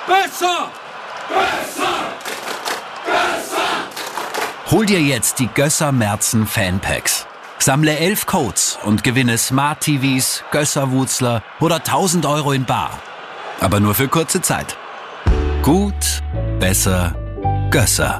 Besser! Besser! Besser! Hol dir jetzt die Gösser Merzen Fanpacks. Sammle 11 Codes und gewinne Smart TVs, Gösser-Wutzler oder 1.000 Euro in bar. Aber nur für kurze Zeit. Gut, besser, Gösser.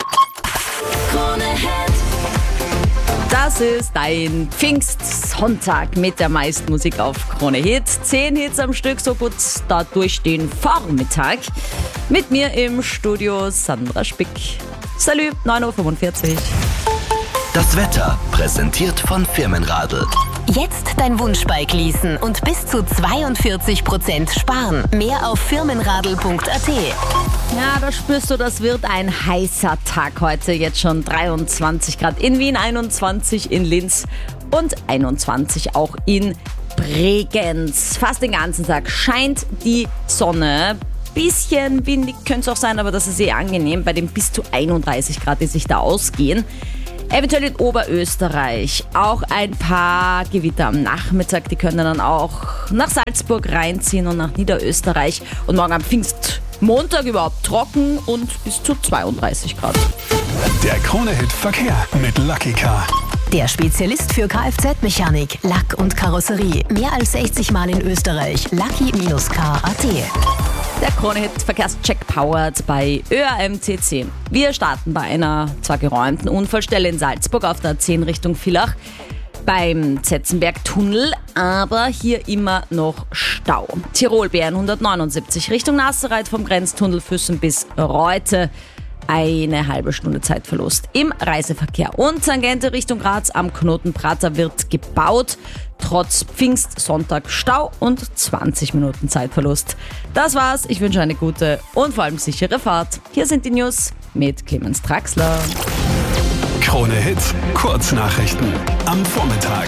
Das ist dein Pfingstsonntag mit der meisten Musik auf Krone Hit. 10 Hits am Stück, so gut da durch den Vormittag. Mit mir im Studio Sandra Spick. Salut, 9.45 Uhr. Das Wetter präsentiert von Firmenradl. Jetzt dein Wunschbike leasen und bis zu 42% sparen. Mehr auf firmenradl.at. Ja, da spürst du, das wird ein heißer Tag heute. Jetzt schon 23 Grad in Wien, 21 in Linz und 21 auch in Bregenz. Fast den ganzen Tag scheint die Sonne. Bisschen windig könnte es auch sein, aber das ist angenehm bei den bis zu 31 Grad, die sich da ausgehen. Eventuell in Oberösterreich auch ein paar Gewitter am Nachmittag. Die können dann auch nach Salzburg reinziehen und nach Niederösterreich. Und morgen am Pfingstmontag überhaupt trocken und bis zu 32 Grad. Der Krone-Hit Verkehr mit Lucky Car. Der Spezialist für Kfz-Mechanik, Lack und Karosserie. Mehr als 60 Mal in Österreich. Lucky-car.at. Der Krone-Hit Verkehrscheck powered bei ÖAMTC. Wir starten bei einer zwar geräumten Unfallstelle in Salzburg auf der A10 Richtung Villach beim Zetzenberg-Tunnel, aber hier immer noch Stau. Tirol BR 179 Richtung Nasserreit vom Grenztunnel Füssen bis Reute. Eine halbe Stunde Zeitverlust im Reiseverkehr. Und Tangente Richtung Graz am Knoten Prater wird gebaut. Trotz Pfingstsonntag Stau und 20 Minuten Zeitverlust. Das war's. Ich wünsche eine gute und vor allem sichere Fahrt. Hier sind die News mit Clemens Traxler. Krone Hit, Kurznachrichten am Vormittag.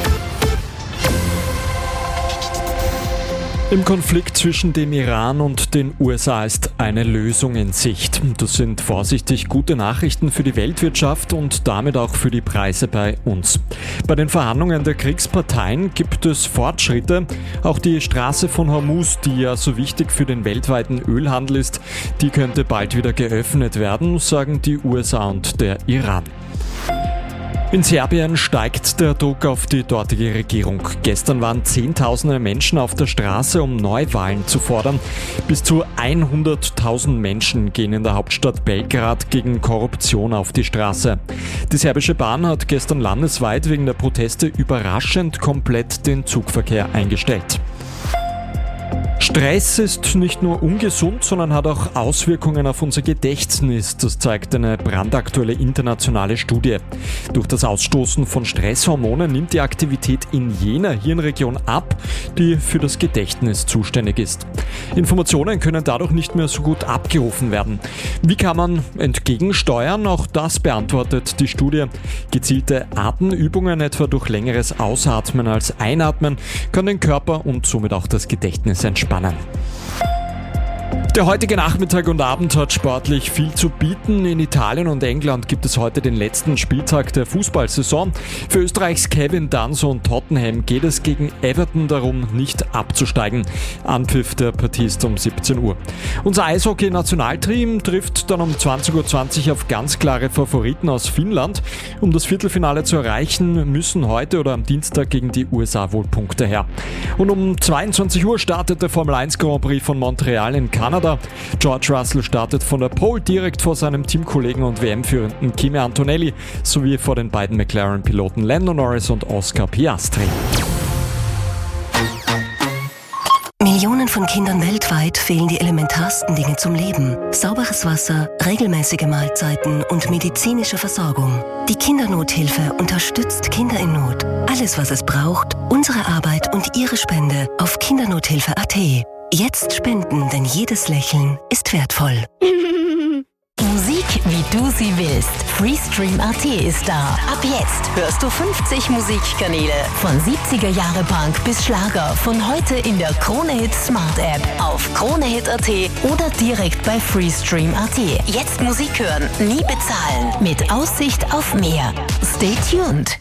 Im Konflikt zwischen dem Iran und den USA ist eine Lösung in Sicht. Das sind vorsichtig gute Nachrichten für die Weltwirtschaft und damit auch für die Preise bei uns. Bei den Verhandlungen der Kriegsparteien gibt es Fortschritte. Auch die Straße von Hormuz, die ja so wichtig für den weltweiten Ölhandel ist, die könnte bald wieder geöffnet werden, sagen die USA und der Iran. In Serbien steigt der Druck auf die dortige Regierung. Gestern waren Zehntausende Menschen auf der Straße, um Neuwahlen zu fordern. Bis zu 100.000 Menschen gehen in der Hauptstadt Belgrad gegen Korruption auf die Straße. Die serbische Bahn hat gestern landesweit wegen der Proteste überraschend komplett den Zugverkehr eingestellt. Stress ist nicht nur ungesund, sondern hat auch Auswirkungen auf unser Gedächtnis. Das zeigt eine brandaktuelle internationale Studie. Durch das Ausstoßen von Stresshormonen nimmt die Aktivität in jener Hirnregion ab, die für das Gedächtnis zuständig ist. Informationen können dadurch nicht mehr so gut abgerufen werden. Wie kann man entgegensteuern? Auch das beantwortet die Studie. Gezielte Atemübungen, etwa durch längeres Ausatmen als Einatmen, können den Körper und somit auch das Gedächtnis entspannen. Der heutige Nachmittag und Abend hat sportlich viel zu bieten. In Italien und England gibt es heute den letzten Spieltag der Fußballsaison. Für Österreichs Kevin Danso und Tottenham geht es gegen Everton darum, nicht abzusteigen. Anpfiff der Partie ist um 17 Uhr. Unser Eishockey-Nationalteam trifft dann um 20.20 Uhr auf ganz klare Favoriten aus Finnland. Um das Viertelfinale zu erreichen, müssen heute oder am Dienstag gegen die USA wohl Punkte her. Und um 22 Uhr startet der Formel 1 Grand Prix von Montreal in Kanada. George Russell startet von der Pole direkt vor seinem Teamkollegen und WM-Führenden Kimi Antonelli sowie vor den beiden McLaren-Piloten Lando Norris und Oscar Piastri. Millionen von Kindern weltweit fehlen die elementarsten Dinge zum Leben. Sauberes Wasser, regelmäßige Mahlzeiten und medizinische Versorgung. Die Kindernothilfe unterstützt Kinder in Not. Alles, was es braucht, unsere Arbeit und Ihre Spende auf kindernothilfe.at. Jetzt spenden, denn jedes Lächeln ist wertvoll. Musik, wie du sie willst. Freestream.at ist da. Ab jetzt hörst du 50 Musikkanäle. Von 70er Jahre Punk bis Schlager. Von heute in der Krone-Hit Smart App. Auf Kronehit.at oder direkt bei Freestream.at. Jetzt Musik hören, nie bezahlen. Mit Aussicht auf mehr. Stay tuned.